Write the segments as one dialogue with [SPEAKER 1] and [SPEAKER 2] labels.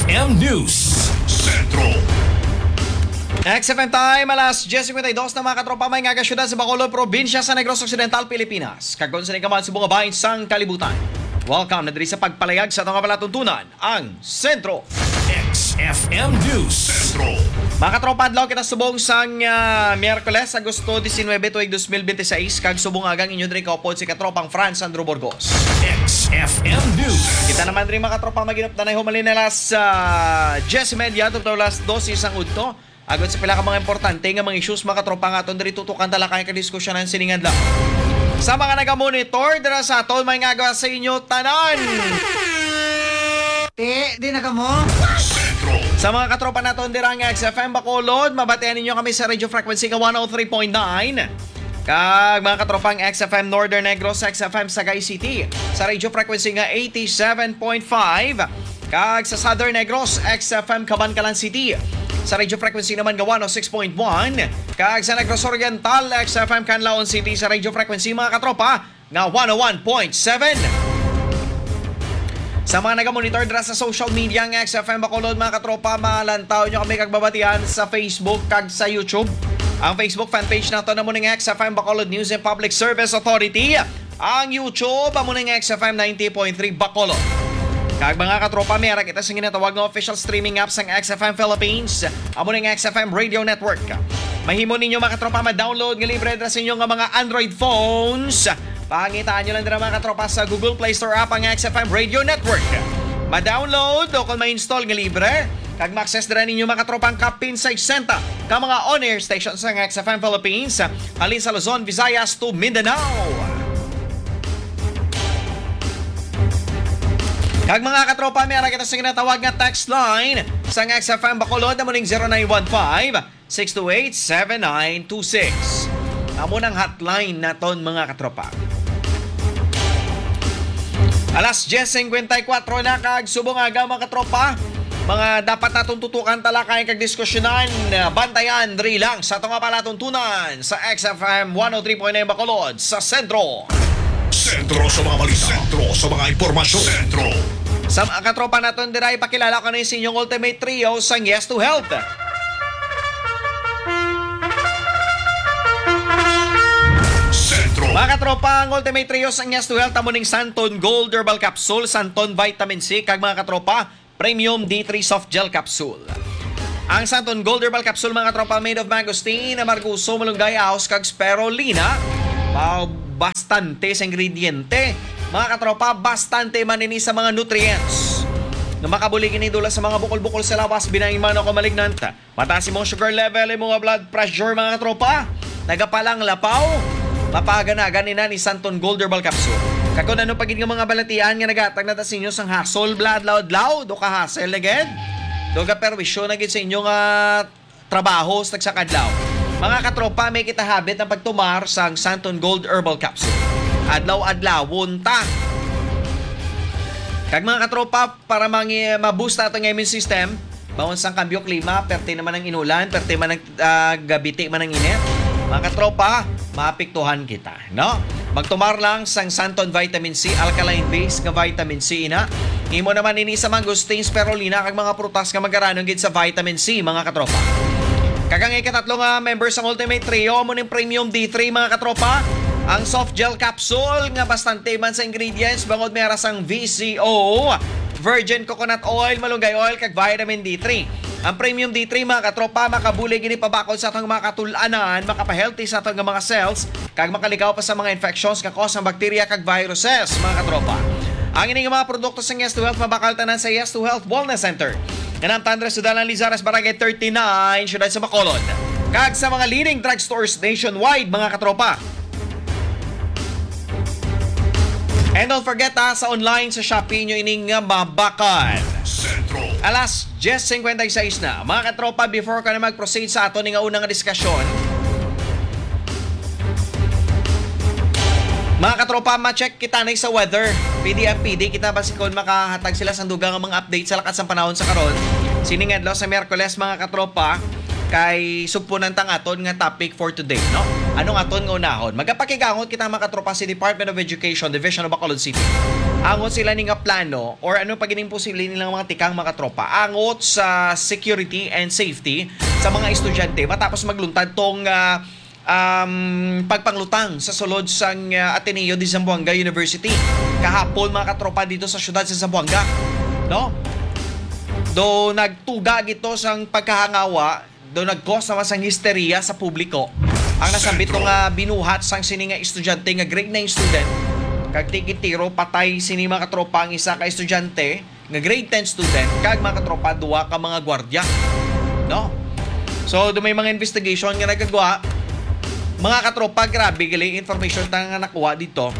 [SPEAKER 1] XFM News Centro.
[SPEAKER 2] XFM time, alas 10:52 na mga katropa may nga syudad sa Bacolod, probinsya sa Negros Occidental, Pilipinas. Kagon sa nikaman sa bunga bahin sang kalibutan. Welcome na diri sa pagpalayag sa itong palatuntunan, ang Sentro.
[SPEAKER 1] XFM News Centro.
[SPEAKER 2] Mga katropa, adlaw kita subong sang Miyerkules, Agosto 19, tuig 2026, kag subong agang inyo diri kaupod si katropang Franz Andrew Burgos.
[SPEAKER 1] XFM News.
[SPEAKER 2] Kita naman rin mga katropa maginop na humalin na las 10:30 tungtong las 12 isang udto. Agad sa pila ka mga importante nga mga issues mga katropa nga aton diri tutukan talakay ka diskusyonan siningan lang. Sa mga naga-monitor dira sa aton may ngagawa sa inyo tanan.
[SPEAKER 3] Di na ka mo?
[SPEAKER 1] Centro.
[SPEAKER 2] Sa mga katropa naton dira nga XFM Bacolod, mabatean ninyo kami sa radio frequency nga 103.9. Kag mga katropang XFM Northern Negros, XFM Sagay City sa radio frequency nga 87.5. Kag sa Southern Negros, XFM Cabancalan City sa radio frequency naman nga 106.1. Kag sa Negros Oriental, XFM Canlaon City sa radio frequency mga katropa nga 101.7. Sa mga naga-monitor dira sa social media ng XFM Bacolod mga katropa, malantaw nyo kami kagbabatian sa Facebook kag sa YouTube. Ang Facebook fanpage nato na muna ng XFM Bacolod News and Public Service Authority. Ang YouTube amo ng XFM 90.3 Bacolod. Kag mga katropa, meron kita sa ginatawag ng official streaming apps ng XFM Philippines. Amo ng XFM Radio Network. Mahimo ninyo mga katropa ma-download nga libre dira sa inyo nga mga Android phones. Pangitaan nyo lang dira mga katropa sa Google Play Store app ang XFM Radio Network. Ma-download o kung ma-install nga libre. Kag ma-access dira ninyo mga katropang Kapin sa Senta ka mga on-air stations ng XFM Philippines halin sa Luzon, Visayas to Mindanao. Kag mga katropa, meron kita sa ginatawag nga text line sa XFM Bacolod na muning 0915-628-7926. Amo ng hotline naton mga katropa. Alas 10:54 na kag subong aga mga katropa. Mga dapat natong tutukan talakay kag diskusyonan, bantayan diri lang sa itong palatuntunan sa XFM 103.9 Bacolod sa Sentro.
[SPEAKER 1] Sentro sa mga balita. Sentro sa mga impormasyon. Sentro.
[SPEAKER 2] Sa mga katropa naton dira ipakilala ko na yung inyong ultimate trio sa Yes to Health.
[SPEAKER 1] Sentro.
[SPEAKER 2] Mga katropa, ang ultimate trio sa Yes to Health amo ning Santon Gold Herbal Capsule, Santon Vitamin C kag mga katropa Premium D3 Soft Gel Capsule. Ang Santon Gold Herbal Capsule mga tropa made of mangosteen, amarguso, malunggay, ahos, kag spirulina. Bastante sa ingrediente. Mga katropa, bastante manini sa mga nutrients. Na makabuligin ni dula sa mga bukol-bukol sa lawas, binayin man ako malignanta. Mataas imong sugar level, imong blood pressure mga katropa. Nagapalang lapaw. Mapaganagan ni Santon Gold Herbal Capsule. Kako na pagid nga mga balatian nga nagatag na ta sa inyo sang hassle blood loud do ka hassle agad. Do ka perwisyo na gid sa inyo nga trabaho sa kadlaw. Mga katropa, may kita habit ang pagtumar sang Santon Gold Herbal Capsule. Adlaw-adlawon ta. Kag mga katropa, para ma-boost ato ng immune system, bawon sang kambyo klima, perte naman ang inulan, perte man ang gabiti man ang init. Mga katropa, maapektuhan kita, no? Magtumar lang sang Santon Vitamin C, alkaline base nga vitamin C ina. Imo naman ini sa mangosteen, spirulina kag mga prutas nga magaranong gid sa vitamin C mga katropa. Kagang ikatatlo nga members ng Ultimate Trio mo ning Premium D3 mga katropa. Ang soft gel capsule nga bastante man sa ingredients bangod may rasang VCO, virgin coconut oil, malunggay oil kag vitamin D3. Ang Premium D3 mga katropa makabulig gini pabakod sa atong mga katulanan, makapahealthy sa atong mga cells kag makalikaw pa sa mga infections nga cause ng bakterya kag viruses mga katropa. Ang ining mga produkto sa Yes to Health mabakal tanan sa Yes to Health Wellness Center. Ganang Tandres Sudalan Lizares Barangay 39 syudad sa Bacolod. Kag sa mga leading drugstores nationwide mga katropa. And don't forget sa online sa Shopee nyo ining mabakal.
[SPEAKER 1] Sentro.
[SPEAKER 2] Alas 10:56 na. Mga katropa, before ka na mag-proceed sa ato nga unang diskusyon, mga katropa, ma-check kita na sa weather. PDMPD, kita ba sikon makahatag sila sa dugang mga update sa lakas ng panahon sa karon. Sining adlaw sa Miyerkules mga katropa, kay sugpunan tang aton nga topic for today, no? Anong aton nga unahon? Magapakigangot kita mga katropa si Department of Education, Division of Bacolod City. Angot sila ni nga plano or ano pa gining posible nilang mga tikang mga tropa. Angot sa security and safety sa mga estudyante matapos magluntad tong pagpanglutang sa sulod sang Ateneo de Zamboanga University. Kahapon mga katropa dito sa syudad sa Zamboanga. No? Do nagtuga gito sang pagkahangawa, do nag-cause naman sang histeria sa publiko. Ang nasambit ng binuhat sang sini nga estudyante nga grade 9 student. Kag tikitiro patay sini mga katropa ang isa ka estudyante nga grade 10 student kag mga katropa duwa ka mga gwardiya. No? So do may mga investigation nga nagagawa. Mga katropa, grabe gali information ta nga nakuha dito.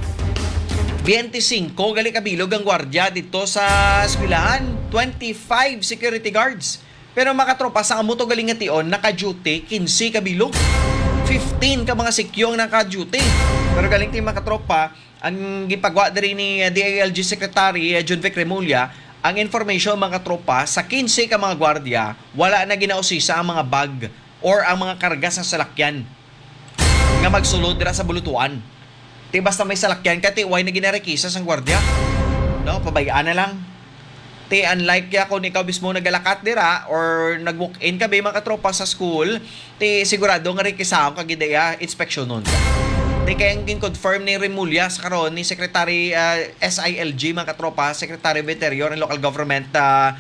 [SPEAKER 2] 25 gali kabilog ang gwardiya dito sa eskwelahan, 25 security guards. Pero mga katropa sa amo to galing nga tion naka-duty 15 kabilog. 15 ka mga sikyong naka-duty. Pero galing ti mga katropa, ang gipagwa diri ni DILG Secretary John Vic Remulla, ang information mga tropa sa 15 ka mga gwardiya, wala na ginausisa ang mga bag or ang mga karga sa salakyan nga magsulod dira sa bulutuan. Ti basta may salakyan ka, ti why na ginarekisa sang gwardiya. No, pabayaan na lang. Ti unlike ya kung ikaw mismo nagalakat dira or nag-walk-in ka ba mga tropa sa school, ti sigurado nga rekisa ka gidaya inspeksyon nun. Di kayang confirm ni Remulla sa karon ni Secretary SILG mga katropa, Secretary of Interior and Local Government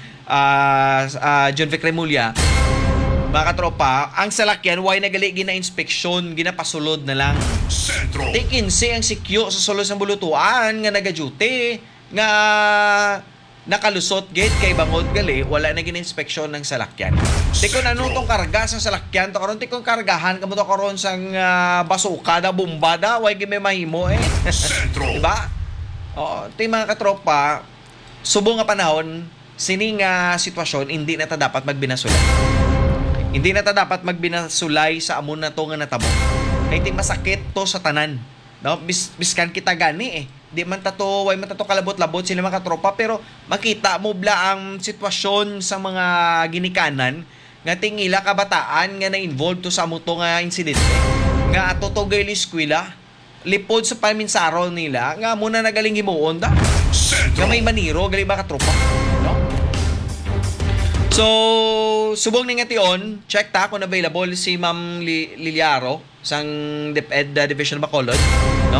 [SPEAKER 2] John Vic Remulla. Mga katropa, ang salakyan why nagali gina-inspeksyon, ginapasulod na lang.
[SPEAKER 1] Sentro.
[SPEAKER 2] Di 15 ang sikyo sa sulod ng bulutuan nga naga-duty, nga nakalusot gate kay bangod gali, wala na gina-inspeksyon ng salakyan. Di ko na tong karga sa salakyan, to karon ti kong kargahan kamo to karon sang basuka da bomba da, why gime mahimo
[SPEAKER 1] Sentro.
[SPEAKER 2] Diba? Oo, ti mga katropa, subo nga panahon, sining sitwasyon hindi na ta dapat magbinasulay. Hindi na ta dapat magbinasulay sa amon na to nga natabo. Kay ti masakit to sa tanan. No, biskan kita gani Di man tato, way man tato kalabot-labot sila mga katropa, pero makita mo bla ang sitwasyon sa mga ginikanan nga tingila kabataan nga na-involved to sa amuto nga insidente. Nga ato to gali eskwela, lipod sa paminsaro nila, nga muna nagaling himuon da. Nga may maniro, gali mga katropa. No? So, subong ni nga tion, check ta kung available si Ma'am Liliaro sang DepEd Division Bacolod, no?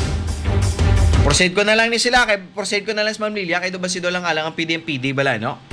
[SPEAKER 2] Proceed ko na lang ni sila, kay proceed ko na lang si Ma'am Lilia, kay do ba si do lang alang ang PDMPD bala, no?